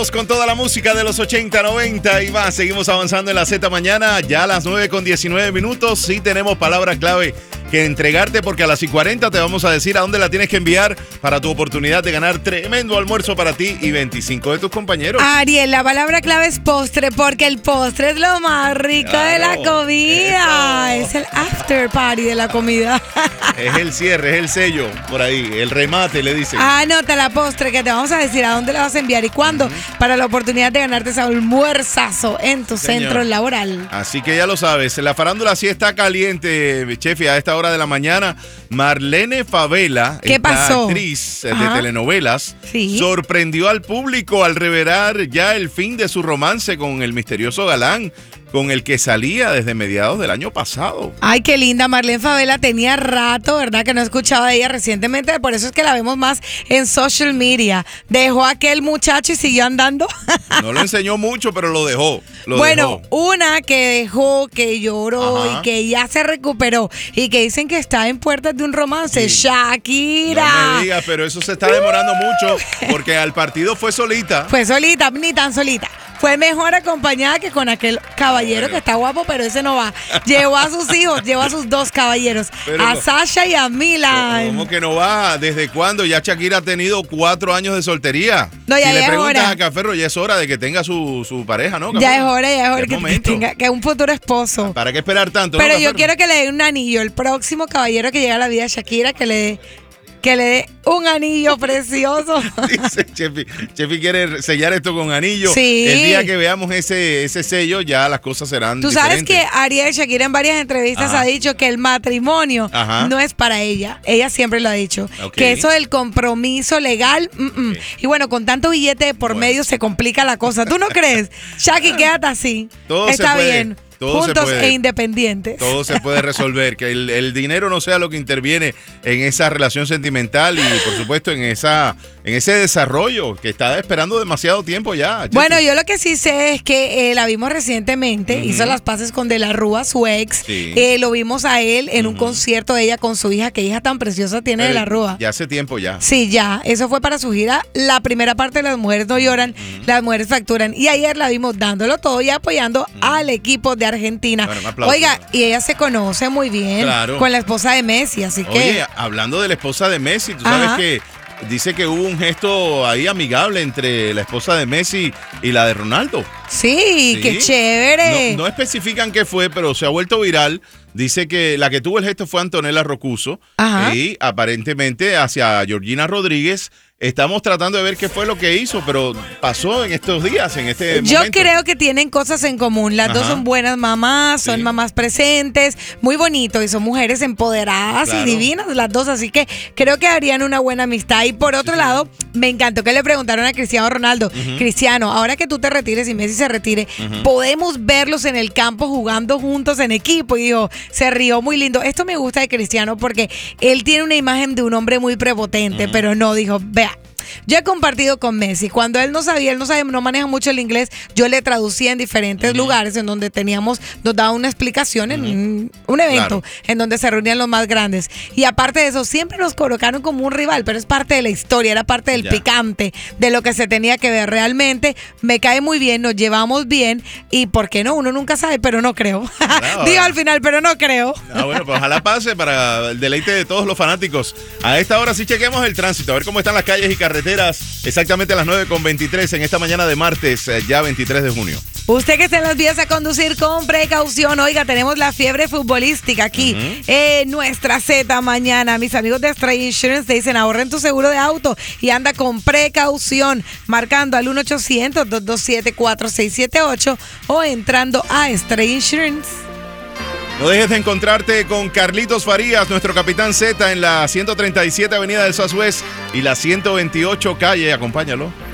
Seguimos con toda la música de los 80, 90 y más. Seguimos avanzando en la Z mañana, ya a las 9:19. Sí tenemos palabra clave que entregarte porque a las 40 te vamos a decir a dónde la tienes que enviar para tu oportunidad de ganar tremendo almuerzo para ti y 25 de tus compañeros. Ariel, la palabra clave es postre porque el postre es lo más rico de la comida. Eso. Es el after party de la comida. Es el cierre, es el sello, por ahí, el remate le dicen. Anota la postre que te vamos a decir a dónde la vas a enviar y cuándo para la oportunidad de ganarte ese almuerzazo en tu centro laboral. Así que ya lo sabes, la farándula sí está caliente, Chefi, a esta hora de la mañana. Marlene Favela, ¿qué pasó? Actriz de telenovelas, sí, sorprendió al público al revelar ya el fin de su romance con el misterioso galán con el que salía desde mediados del año pasado. Ay, qué linda. Marlene Favela tenía rato, ¿verdad? Que no escuchaba de ella recientemente, por eso es que la vemos más en social media. Dejó a aquel muchacho y siguió andando. No lo enseñó mucho, pero lo dejó. Bueno, una que dejó, que lloró y que ya se recuperó y que dicen que está en puertas de un romance, sí. Shakira. No me digas, pero eso se está demorando mucho porque al partido fue solita. Fue solita, ni tan solita. Fue mejor acompañada que con aquel caballero que está guapo, pero ese no va. Llevó a sus hijos, llevó a sus dos caballeros, a Sasha y a Milan. ¿Cómo que no va? ¿Desde cuándo? Ya Shakira ha tenido 4 años de soltería. No, ya si le es preguntas hora. A Caferro, ya es hora de que tenga su pareja, ¿no? Caferro? Ya es hora que tenga que un futuro esposo. ¿Para qué esperar tanto? Pero ¿no, yo quiero que le dé un anillo. El próximo caballero que llegue a la vida de Shakira, que le dé un anillo precioso. Dice Chefi quiere sellar esto con anillo. Sí. El día que veamos ese sello, ya las cosas serán Tú diferentes. sabes que Ariel Shakira en varias entrevistas ha dicho que el matrimonio no es para ella. Ella siempre lo ha dicho. Que eso del compromiso legal. Y bueno, con tanto billete de por medio se complica la cosa. ¿Tú no crees? Shaki, quédate así. Todo está se puede. bien. Todo juntos se puede. e independientes. Todo se puede resolver, que el dinero no sea lo que interviene en esa relación sentimental y por supuesto en ese desarrollo que está esperando demasiado tiempo ya. Chefi. Bueno, yo lo que sí sé es que la vimos recientemente, hizo las paces con De la Rúa, su ex. Sí. Lo vimos a él en un concierto de ella con su hija, qué hija tan preciosa tiene De la Rúa. Ya hace tiempo ya. Sí, ya, eso fue para su gira. La primera parte de Las Mujeres No Lloran, Las Mujeres Facturan. Y ayer la vimos dándolo todo y apoyando al equipo de Argentina. Bueno, un aplauso. Oiga, y ella se conoce muy bien con la esposa de Messi, así que... Oye, hablando de la esposa de Messi, tú sabes que dice que hubo un gesto ahí amigable entre la esposa de Messi y la de Ronaldo. Sí, qué chévere. No especifican qué fue, pero se ha vuelto viral. Dice que la que tuvo el gesto fue Antonella Rocuso y aparentemente hacia Georgina Rodríguez. Estamos tratando de ver qué fue lo que hizo, pero pasó en estos días, en este momento. Yo creo que tienen cosas en común. Las dos son buenas mamás, son mamás presentes, muy bonito, y son mujeres empoderadas y divinas las dos, así que creo que harían una buena amistad. Y por otro lado, me encantó que le preguntaron a Cristiano Ronaldo, Cristiano, ahora que tú te retires y Messi se retire, podemos verlos en el campo jugando juntos en equipo. Y dijo, se rió muy lindo. Esto me gusta de Cristiano porque él tiene una imagen de un hombre muy prepotente, pero no, dijo, vea, yo he compartido con Messi. Cuando él no sabía, no maneja mucho el inglés, yo le traducía en diferentes lugares en donde nos daba una explicación en un evento en donde se reunían los más grandes. Y aparte de eso, siempre nos colocaron como un rival, pero es parte de la historia, era parte del picante, de lo que se tenía que ver. Realmente me cae muy bien, nos llevamos bien y ¿por qué no? Uno nunca sabe, pero no creo. Digo al final, pero no creo. Bueno, pues ojalá pase para el deleite de todos los fanáticos. A esta hora sí chequemos el tránsito, a ver cómo están las calles y carreteras exactamente a las 9:23 en esta mañana de martes, ya 23 de junio. Usted que está en las vías a conducir con precaución. Oiga, tenemos la fiebre futbolística aquí en nuestra Z mañana. Mis amigos de Stray Insurance te dicen ahorren tu seguro de auto y anda con precaución marcando al 1-800-227-4678 o entrando a Stray Insurance. No dejes de encontrarte con Carlitos Farías, nuestro capitán Z, en la 137 Avenida del Southwest y la 128 calle. Acompáñalo.